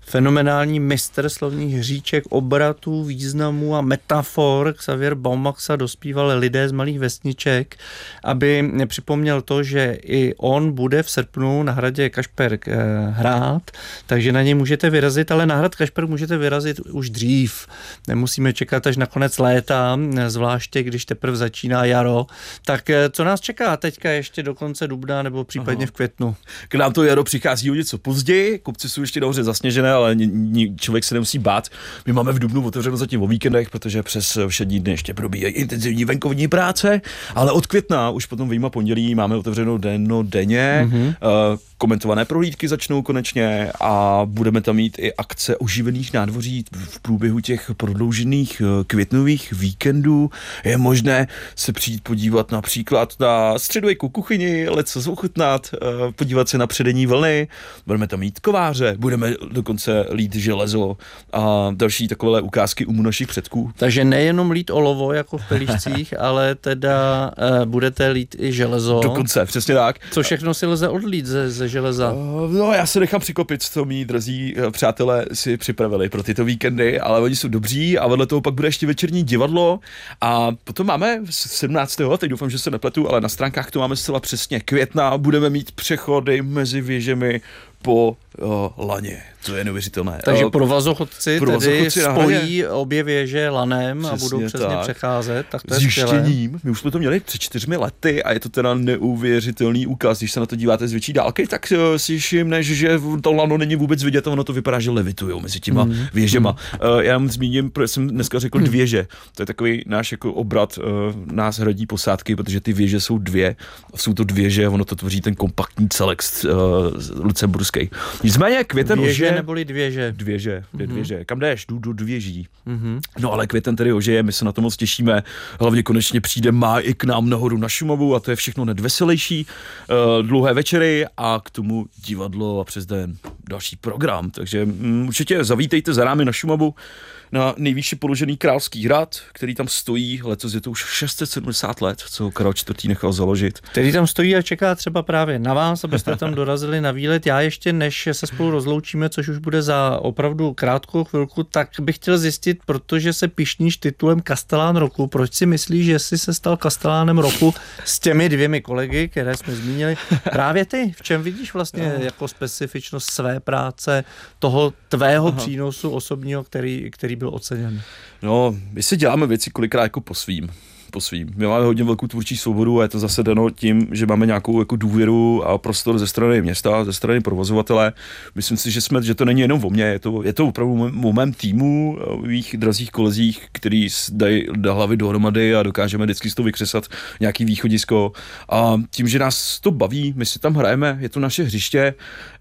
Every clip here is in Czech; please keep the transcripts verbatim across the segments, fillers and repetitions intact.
Fenomenální mistr slovních hříček, obratů, významů a metafor Xavier Baumaxa dospíval Lidé z malých vesniček, aby připomněl to, že i on bude v srpnu na hradě Kašperk hrát, takže na něj můžete vyrazit, ale na hrad Kašperk můžete vyrazit už dřív. Nemusíme čekat až na konec léta, zvláště když teprve začíná jaro. Tak co nás čeká teďka ještě do konce dubna nebo případně Aha. v květnu? K nám to jaro přichází o něco později, kopci jsou ještě nahoře zasněžené, ale člověk se nemusí bát. My máme v dubnu otevřeno zatím o víkendech, protože přes všední dny ještě probíhají intenzivní venkovní práce, ale od května už potom vyjma pondělí máme otevřeno dennodenně. Mm-hmm. Uh, komentované prohlídky začnou konečně a budeme tam mít i akce oživených nádvoří v průběhu těch prodloužených květnových víkendů. Je možné se přijít podívat například na středověkou kuchyni, leco zochutnat, uh, podívat se na předení vlny, budeme tam mít kováře, budeme dokonce lít železo a další takové ukázky u našich předků. Takže nejenom lít olovo jako v Pelíšcích, ale teda uh, budete lít i železo. Dokonce, přesně tak. Co všechno si lze odlít ze, ze železa? Uh, no já se nechám překopit, co mý drazí uh, přátelé si připravili pro tyto víkendy, ale oni jsou dobří a vedle toho pak bude ještě večerní divadlo a potom máme sedmnáctého teď doufám, že se nepletu, ale na stránkách to máme zcela přesně května, budeme mít přechody mezi věžemi po uh, laně. To je neuvěřitelné. Takže provazochodci tedy spojí obě věže lanem přesně a budou přesně tak přecházet. Tak to je zjištěním. My už jsme to měli před čtyřmi lety a je to teda neuvěřitelný úkaz. Když se na to díváte z větší dálky, tak uh, si všimneš, že to lano není vůbec vidět a ono to vypadá, že levitujou mezi těma mm. věžema. Mm. Uh, já zmíním, protože jsem dneska řekl mm. dvěže. To je takový náš jako obrat uh, nás hradní posádky, protože ty věže jsou dvě. Jsou to dvěže, ono to tvoří ten kompaktní celek uh, lucemburský. Nicméně květen Věže ožije, neboli dvěže. Dvěže, dvě dvěže. Mm-hmm. Kam jdeš? Jdu do dvěží. Mm-hmm. No ale květen tedy ožije, my se na to moc těšíme. Hlavně konečně přijde máj i k nám nahoru na Šumavu a to je všechno hned veselější. Uh, dlouhé večery a k tomu divadlo a přes den další program. Takže um, určitě zavítejte za námi na Šumavu, na nejvýše položený Královský hrad, který tam stojí, letos je to už šest set sedmdesát let, co Karel čtvrtý nechal založit. Který tam stojí a čeká třeba právě na vás, abyste tam dorazili na výlet. Já ještě, než se spolu rozloučíme, což už bude za opravdu krátkou chvilku, tak bych chtěl zjistit, protože se pyšníš titulem Kastelán roku, proč si myslíš, že jsi se stal Kastelánem roku s těmi dvěmi kolegy, které jsme zmínili? Právě ty, v čem vidíš vlastně jako specifičnost své práce, toho tvého Aha. přínosu osobního, který, který byl oceněn? No, my si děláme věci kolikrát jako po svým. Po svým. My máme hodně velkou tvůrčí svobodu a je to zase dano tím, že máme nějakou jako důvěru a prostor ze strany města, ze strany provozovatele. Myslím si, že jsme, že to není jenom o mně, je to, je to opravdu o mém týmu, o mých drazích kolezích, který dají do hlavy dohromady a dokážeme vždycky z toho vykřesat nějaký východisko. A tím, že nás to baví, my si tam hrajeme, je to naše hřiště,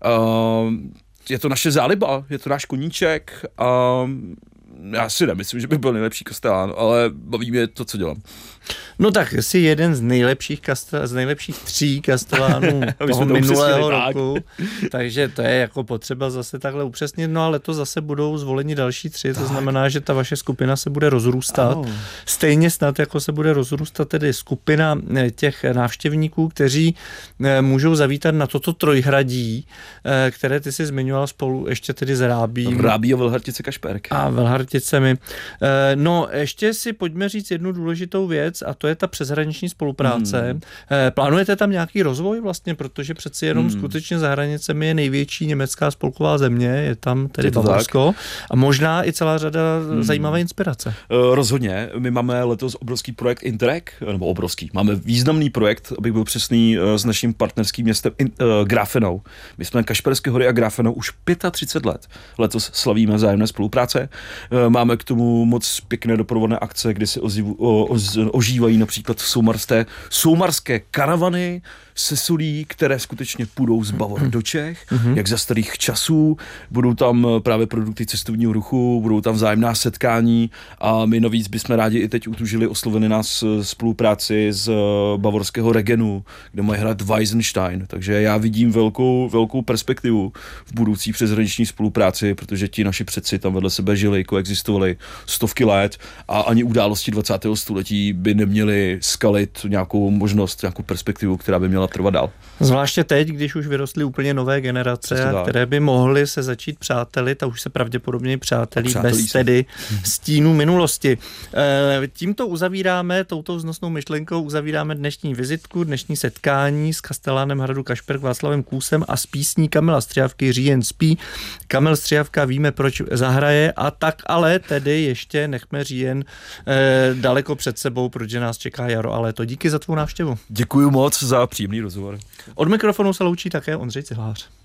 je to naše záliba, je to náš koníček a já si nemyslím, že by byl nejlepší kastelán, ale baví mě to, co dělám. No tak jsi jeden z nejlepších kastel, z nejlepších tří kastelánů toho minulého roku, tak. Takže to je jako potřeba zase takhle upřesnit, no ale to zase budou zvoleni další tři, tak. To znamená, že ta vaše skupina se bude rozrůstat. Ano. Stejně snad, jako se bude rozrůstat tedy skupina těch návštěvníků, kteří můžou zavítat na toto Trojhradí, které ty si zmiňoval spolu ještě tedy s Rábím. Rábí a Velhartice Kašperk. A Velharticemi. No ještě si pojďme říct jednu důležitou věc, a to je ta přeshraniční spolupráce. Hmm. Plánujete tam nějaký rozvoj vlastně, protože přeci jenom hmm. skutečně za hranicemi je největší německá spolková země, je tam tedy Bavorsko a možná i celá řada hmm. zajímavé inspirace. Uh, rozhodně. My máme letos obrovský projekt Interreg, nebo obrovský. Máme významný projekt, abych byl přesný, s naším partnerským městem uh, Grafenou. My jsme Kašperské hory a Grafenou už třicet pět let. Letos slavíme vzájemné spolupráce. Uh, máme k tomu moc pěkné doprovodné akce, kdy se ozivu, o, oz, ožívají například soumarské, soumarské karavany se solí, které skutečně půjdou z Bavor do Čech, mm-hmm. jak za starých časů. Budou tam právě produkty cestovního ruchu, budou tam vzájemná setkání a my navíc bychom rádi i teď utužili oslovili nás spolupráci z bavorského Regenu, kde mají hrát Weissenstein. Takže já vidím velkou, velkou perspektivu v budoucí přeshraniční spolupráci, protože ti naši předci tam vedle sebe žili, existovaly stovky let a ani události dvacátého století by neměly skalit nějakou možnost, nějakou perspektivu, která by měla trvat dál. Zvláště teď, když už vyrostly úplně nové generace, a které by mohly se začít přátelit a už se pravděpodobně přátelí bez se. tedy stínu minulosti. E, tímto uzavíráme, touto vznosnou myšlenkou uzavíráme dnešní vizitku, dnešní setkání s kastelánem hradu Kašperk Václavem Kůsem a s písní Kamila Střihavky Říjen spí. Kamil Střihavka víme, proč zahraje, a tak ale tedy ještě nechme Říjen e, daleko před sebou, protože nás čeká jaro a léto. Díky za tvou návštěvu. Děkuji moc za příjemný rozhovor. Od mikrofonu se loučí také Ondřej Cihlář.